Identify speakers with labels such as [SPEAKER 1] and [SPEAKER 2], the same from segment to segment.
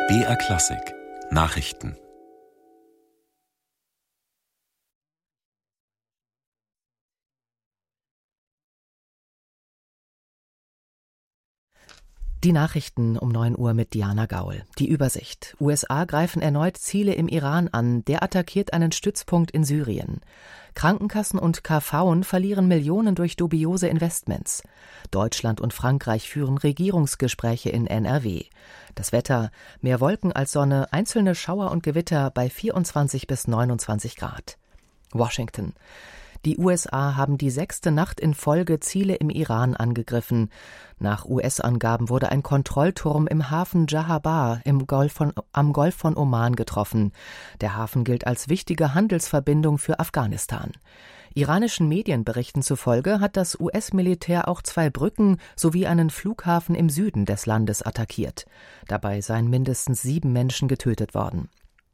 [SPEAKER 1] BR Klassik Nachrichten.
[SPEAKER 2] Die Nachrichten um 9 Uhr mit Diana Gaul. Die Übersicht. USA greifen erneut Ziele im Iran an. Der attackiert einen Stützpunkt in Syrien. Krankenkassen und KVen verlieren Millionen durch dubiose Investments. Deutschland und Frankreich führen Regierungsgespräche in NRW. Das Wetter: mehr Wolken als Sonne, einzelne Schauer und Gewitter bei 24 bis 29 Grad. Washington. Die USA haben die 6. Nacht in Folge Ziele im Iran angegriffen. Nach US-Angaben wurde ein Kontrollturm im Hafen Djahabar am Golf von Oman getroffen. Der Hafen gilt als wichtige Handelsverbindung für Afghanistan. Iranischen Medienberichten zufolge hat das US-Militär auch 2 Brücken sowie einen Flughafen im Süden des Landes attackiert. Dabei seien mindestens 7 Menschen getötet worden.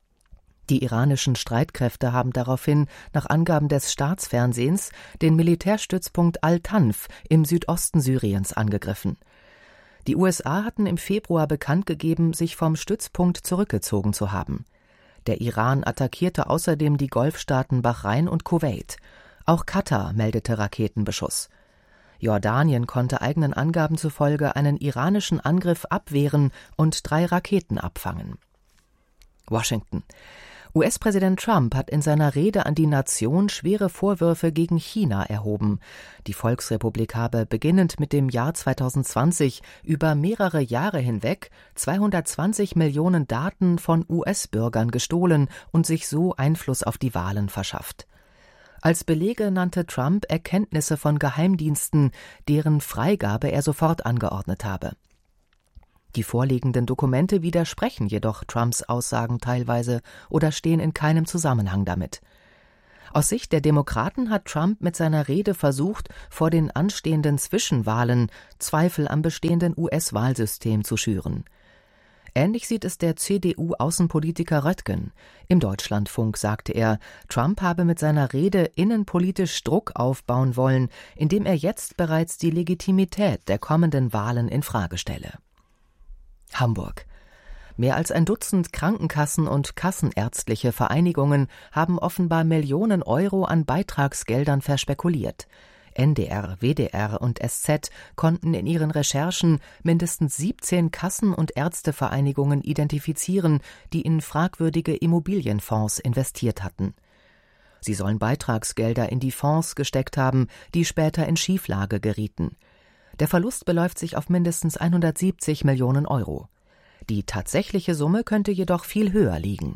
[SPEAKER 2] Die iranischen Streitkräfte haben daraufhin, nach Angaben des Staatsfernsehens, den Militärstützpunkt Al-Tanf im Südosten Syriens angegriffen. Die USA hatten im Februar bekannt gegeben, sich vom Stützpunkt zurückgezogen zu haben. Der Iran attackierte außerdem die Golfstaaten Bahrain und Kuwait. Auch Katar meldete Raketenbeschuss. Jordanien konnte eigenen Angaben zufolge einen iranischen Angriff abwehren und 3 Raketen abfangen. Washington. US-Präsident Trump hat in seiner Rede an die Nation schwere Vorwürfe gegen China erhoben. Die Volksrepublik habe beginnend mit dem Jahr 2020 über mehrere Jahre hinweg 220 Millionen Daten von US-Bürgern gestohlen und sich so Einfluss auf die Wahlen verschafft. Als Belege nannte Trump Erkenntnisse von Geheimdiensten, deren Freigabe er sofort angeordnet habe. Die vorliegenden Dokumente widersprechen jedoch Trumps Aussagen teilweise oder stehen in keinem Zusammenhang damit. Aus Sicht der Demokraten hat Trump mit seiner Rede versucht, vor den anstehenden Zwischenwahlen Zweifel am bestehenden US-Wahlsystem zu schüren. Ähnlich sieht es der CDU-Außenpolitiker Röttgen. Im Deutschlandfunk sagte er, Trump habe mit seiner Rede innenpolitisch Druck aufbauen wollen, indem er jetzt bereits die Legitimität der kommenden Wahlen in Frage stelle. Hamburg. Mehr als ein Dutzend Krankenkassen und kassenärztliche Vereinigungen haben offenbar Millionen Euro an Beitragsgeldern verspekuliert. NDR, WDR und SZ konnten in ihren Recherchen mindestens 17 Kassen- und Ärztevereinigungen identifizieren, die in fragwürdige Immobilienfonds investiert hatten. Sie sollen Beitragsgelder in die Fonds gesteckt haben, die später in Schieflage gerieten. Der Verlust beläuft sich auf mindestens 170 Millionen Euro. Die tatsächliche Summe könnte jedoch viel höher liegen.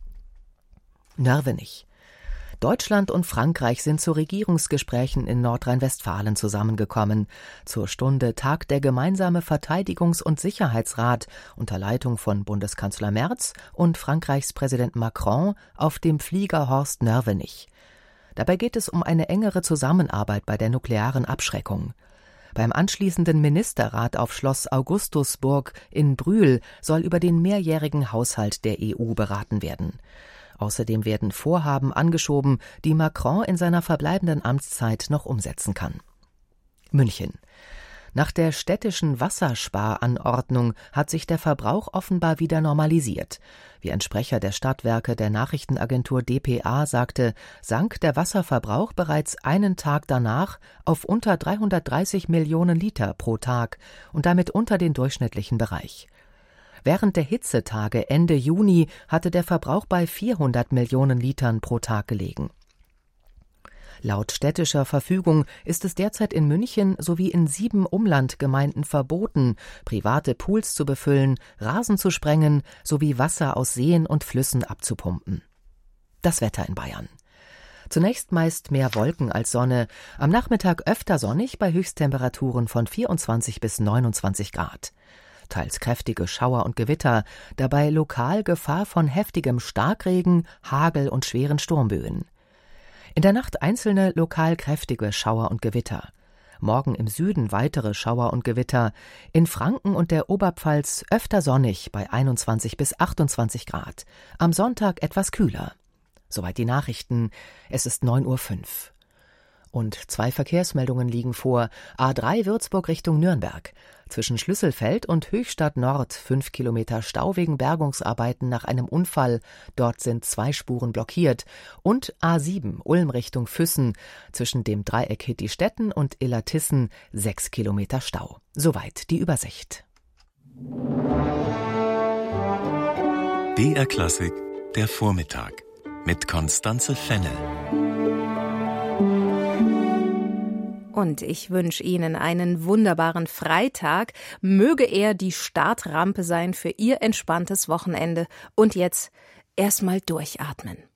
[SPEAKER 2] Nörvenich. Deutschland und Frankreich sind zu Regierungsgesprächen in Nordrhein-Westfalen zusammengekommen. Zur Stunde tagt der gemeinsame Verteidigungs- und Sicherheitsrat unter Leitung von Bundeskanzler Merz und Frankreichs Präsident Macron auf dem Flieger Horst Nörvenich. Dabei geht es um eine engere Zusammenarbeit bei der nuklearen Abschreckung. Beim anschließenden Ministerrat auf Schloss Augustusburg in Brühl soll über den mehrjährigen Haushalt der EU beraten werden. Außerdem werden Vorhaben angeschoben, die Macron in seiner verbleibenden Amtszeit noch umsetzen kann. München. Nach der städtischen Wassersparanordnung hat sich der Verbrauch offenbar wieder normalisiert. Wie ein Sprecher der Stadtwerke der Nachrichtenagentur dpa sagte, sank der Wasserverbrauch bereits einen Tag danach auf unter 330 Millionen Liter pro Tag und damit unter den durchschnittlichen Bereich. Während der Hitzetage Ende Juni hatte der Verbrauch bei 400 Millionen Litern pro Tag gelegen. Laut städtischer Verfügung ist es derzeit in München sowie in 7 Umlandgemeinden verboten, private Pools zu befüllen, Rasen zu sprengen sowie Wasser aus Seen und Flüssen abzupumpen. Das Wetter in Bayern. Zunächst meist mehr Wolken als Sonne, am Nachmittag öfter sonnig bei Höchsttemperaturen von 24 bis 29 Grad. Teils kräftige Schauer und Gewitter, dabei lokal Gefahr von heftigem Starkregen, Hagel und schweren Sturmböen. In der Nacht einzelne lokal kräftige Schauer und Gewitter. Morgen im Süden weitere Schauer und Gewitter. In Franken und der Oberpfalz öfter sonnig bei 21 bis 28 Grad. Am Sonntag etwas kühler. Soweit die Nachrichten. Es ist 9:05 Uhr. Und 2 Verkehrsmeldungen liegen vor. A3 Würzburg Richtung Nürnberg. Zwischen Schlüsselfeld und Höchstadt Nord 5 Kilometer Stau wegen Bergungsarbeiten nach einem Unfall. Dort sind 2 Spuren blockiert. Und A7 Ulm Richtung Füssen. Zwischen dem Dreieck Hittistetten und Illertissen 6 Kilometer Stau. Soweit die Übersicht.
[SPEAKER 1] BR Klassik, der Vormittag mit Constanze Fennel.
[SPEAKER 3] Und ich wünsche Ihnen einen wunderbaren Freitag. Möge er die Startrampe sein für Ihr entspanntes Wochenende. Und jetzt erstmal durchatmen.